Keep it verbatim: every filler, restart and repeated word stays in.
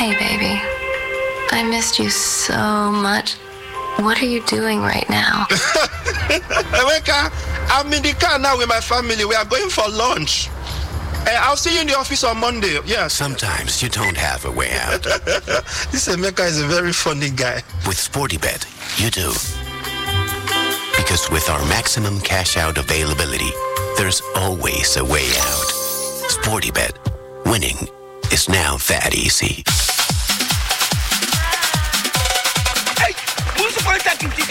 Hey, baby. I missed you so much. What are you doing right now? Emeka, I'm in the car now with my family. We are going for lunch. Uh, I'll see you in the office on Monday. Yes. Sometimes you don't have a way out. This Emeka is a very funny guy. With SportyBet, you do. Because with our maximum cash out availability, there's always a way out. SportyBet, winning is now that easy. Hey, who's the first that can